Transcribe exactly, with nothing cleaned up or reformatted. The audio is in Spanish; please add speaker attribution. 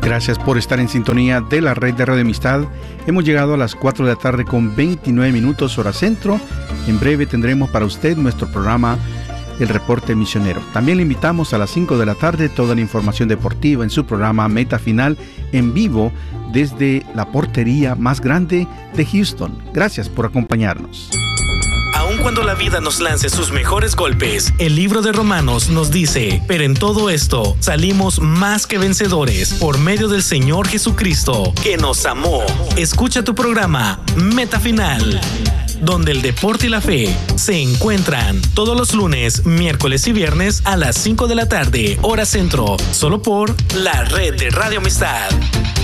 Speaker 1: Gracias por estar en sintonía de la red de Radio Amistad. Hemos llegado a las cuatro de la tarde con veintinueve minutos hora centro. En breve tendremos para usted nuestro programa El Reporte Misionero. También le invitamos a las cinco de la tarde toda la información deportiva en su programa Meta Final en vivo desde la portería más grande de Houston. Gracias por acompañarnos.
Speaker 2: Aun cuando la vida nos lance sus mejores golpes, el libro de Romanos nos dice, pero en todo esto salimos más que vencedores por medio del Señor Jesucristo, que nos amó. Escucha tu programa Meta Final, donde el deporte y la fe se encuentran todos los lunes, miércoles y viernes a las cinco de la tarde, hora centro, solo por la red de Radio Amistad.